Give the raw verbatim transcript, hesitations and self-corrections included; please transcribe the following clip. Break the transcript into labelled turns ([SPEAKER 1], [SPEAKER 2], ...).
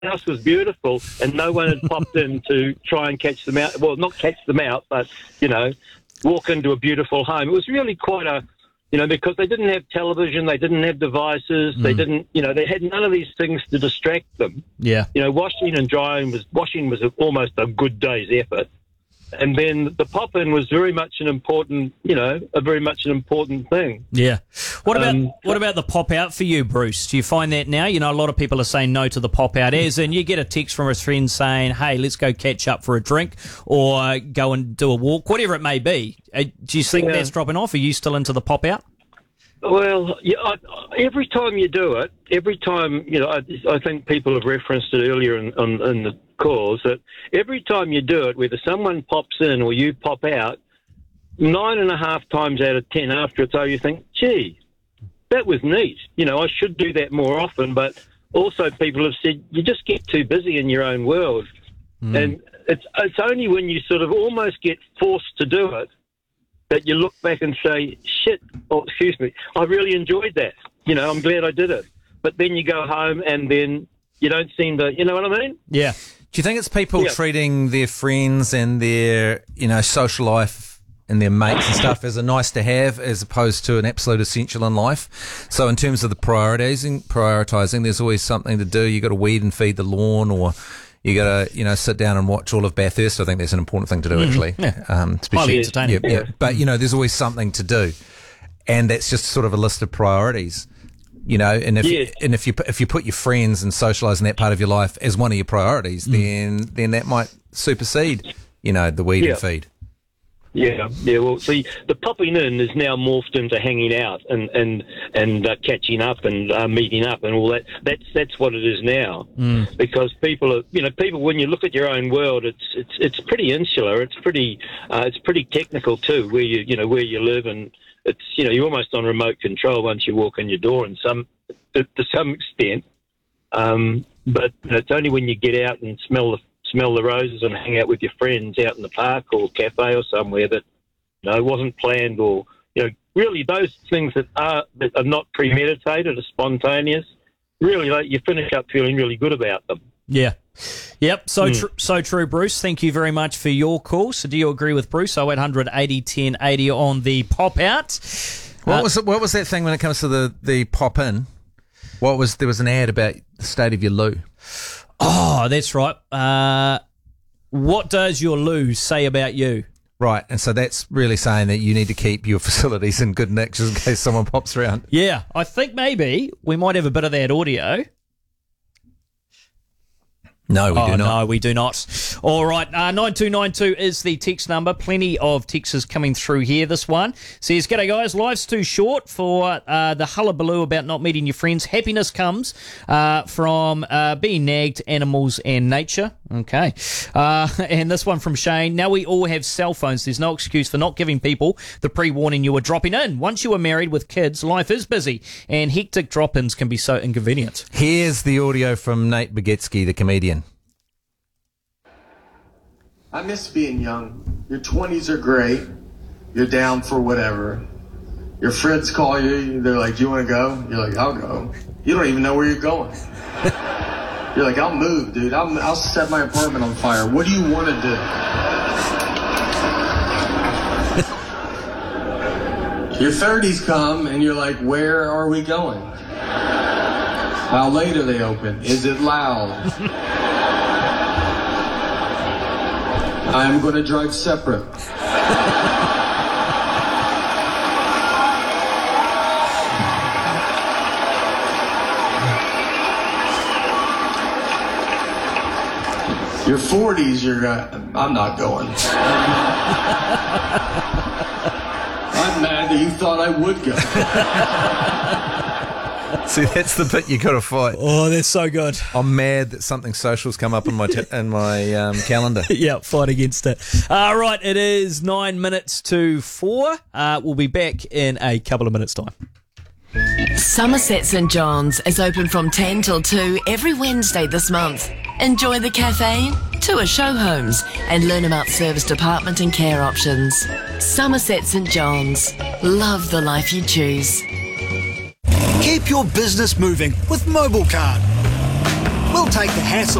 [SPEAKER 1] house was beautiful, and no one had popped in to try and catch them out. Well, not catch them out, but, you know, walk into a beautiful home. It was really quite a, you know, because they didn't have television, they didn't have devices, mm. they didn't, you know, they had none of these things to distract them.
[SPEAKER 2] Yeah.
[SPEAKER 1] You know, washing and drying was, washing was almost a good day's effort. And then the pop-in was very much an important, you know, a very much an important thing.
[SPEAKER 2] Yeah. What about
[SPEAKER 1] Um,
[SPEAKER 2] what about the pop-out for you, Bruce? Do you find that now? You know, a lot of people are saying no to the pop-out, as in you get a text from a friend saying, hey, let's go catch up for a drink or go and do a walk, whatever it may be. Uh, Do you think
[SPEAKER 1] Yeah.
[SPEAKER 2] that's dropping off? Are you still into the pop-out?
[SPEAKER 1] Well, yeah, I, every time you do it, every time, you know, I, I think people have referenced it earlier in, in, in the calls, that every time you do it, whether someone pops in or you pop out, nine and a half times out of ten after it's over, you think, gee, that was neat. You know, I should do that more often, but also people have said, you just get too busy in your own world. Mm. And it's, it's only when you sort of almost get forced to do it that you look back and say, shit, oh, excuse me, I really enjoyed that. You know, I'm glad I did it. But then you go home and then you don't seem to, you know what I mean?
[SPEAKER 2] Yeah.
[SPEAKER 3] Do you think it's people
[SPEAKER 1] Yeah.
[SPEAKER 3] treating their friends and their, you know, social life and their mates and stuff as a nice to have as opposed to an absolute essential in life? So in terms of the prioritizing, prioritizing, there's always something to do. You got to weed and feed the lawn, or you got to, you know, sit down and watch all of Bathurst. I think that's an important thing to do, actually.
[SPEAKER 2] Yeah.
[SPEAKER 3] Um,
[SPEAKER 2] Highly entertaining.
[SPEAKER 3] Yeah, yeah. But, you know, there's always something to do. And that's just sort of a list of priorities, you know. And if
[SPEAKER 1] Yeah.
[SPEAKER 3] and if you if you put your friends and socialising that part of your life as one of your priorities,
[SPEAKER 2] Mm.
[SPEAKER 3] then then that might supersede, you know, the weed
[SPEAKER 1] Yeah.
[SPEAKER 3] and feed.
[SPEAKER 1] Yeah, yeah. Well, see, the popping in is now morphed into hanging out and and and uh, catching up and uh, meeting up and all that. That's that's what it is now.
[SPEAKER 2] Mm.
[SPEAKER 1] Because people are, you know, people. When you look at your own world, it's it's it's pretty insular. It's pretty uh, it's pretty technical too. Where you you know where you live, and it's, you know, you're almost on remote control once you walk in your door, and some to, to some extent. Um, but you know, it's only when you get out and smell the smell the roses and hang out with your friends out in the park or cafe or somewhere that, you know, wasn't planned, or, you know, really those things that are that are not premeditated or spontaneous, really, like, you finish up feeling really good about them.
[SPEAKER 2] Yeah. Yep, so
[SPEAKER 1] Mm.
[SPEAKER 2] tr- so true, Bruce. Thank you very much for your call. So do you agree with Bruce? oh eight hundred eighty ten eighty on the pop-out.
[SPEAKER 3] What
[SPEAKER 2] Uh,
[SPEAKER 3] was it, what was that thing when it comes to the, the pop in? What was there was an ad about the state of your loo?
[SPEAKER 2] Oh, that's right. Uh, what does your loo say about you?
[SPEAKER 3] Right, and so that's really saying that you need to keep your facilities in good nick just in case someone pops around.
[SPEAKER 2] Yeah, I think maybe we might have a bit of that audio.
[SPEAKER 3] No, we
[SPEAKER 2] oh,
[SPEAKER 3] do not.
[SPEAKER 2] No, we do not. All right, uh, nine two nine two is the text number. Plenty of texts coming through here. This one says, g'day guys, life's too short for uh, the hullabaloo about not meeting your friends. Happiness comes uh, from uh, being nagged, animals and nature. Okay. Uh, and this one from Shane, now we all have cell phones. There's no excuse for not giving people the pre-warning you were dropping in. Once you are married with kids, life is busy and hectic drop-ins can be so inconvenient.
[SPEAKER 3] Here's the audio from Nate Bagetsky, the comedian.
[SPEAKER 4] I miss being young. Your twenties are great. You're down for whatever. Your friends call you. They're like, do you want to go? You're like, I'll go. You don't even know where you're going. You're like, I'll move, dude. I'll, I'll set my apartment on fire. What do you want to do? Your thirties come and you're like, where are we going? How late are they open? Is it loud? I'm going to drive separate. Your forties, you're uh, I'm not going. I'm mad that you thought I would go.
[SPEAKER 3] See, that's the bit you got to fight.
[SPEAKER 2] Oh, that's so good.
[SPEAKER 3] I'm mad that something social's come up in my t- in my um, calendar.
[SPEAKER 2] Yeah, fight against it. All right, it is nine minutes to four. Uh, we'll be back in a couple of minutes' time.
[SPEAKER 5] Somerset St John's is open from ten till two every Wednesday this month. Enjoy the cafe, tour show homes and learn about service department and care options. Somerset St John's. Love the life you choose.
[SPEAKER 6] Keep your business moving with MobileCard. We'll take the hassle